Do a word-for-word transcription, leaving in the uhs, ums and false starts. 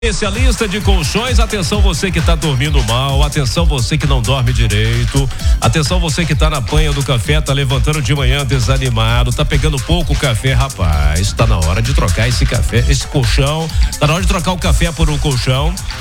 Especialista de colchões, atenção você que tá dormindo mal, atenção você que não dorme direito, atenção você que tá na panha do café, tá levantando de manhã desanimado, tá pegando pouco café, rapaz, tá na hora de trocar esse café, esse colchão, tá na hora de trocar o café por um colchão.